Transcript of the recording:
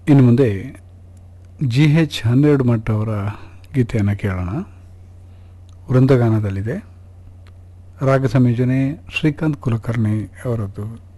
ಇನ್ನು ಮುಂದೆ GH 12 ಮಠ್ ಅವರ ಗೀತೆಯನ್ನು ಕೇಳೋಣ. ವೃಂದಗಾನದಲ್ಲಿದೆ. ರಾಗ ಸಂಯೋಜನೆ ಶ್ರೀಕಾಂತ್ ಕುಲಕರ್ಣಿ ಅವರದ್ದು.